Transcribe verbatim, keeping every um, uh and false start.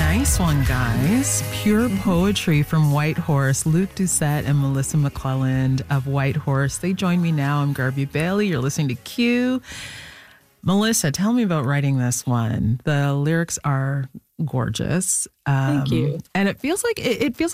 Nice one, guys. Pure poetry from White Horse. Luke Doucette and Melissa McClelland of White Horse. They join me now. I'm Garvey Bailey. You're listening to Q. Melissa, tell me about writing this one. The lyrics are gorgeous. Um, Thank you. And it feels like it, it feels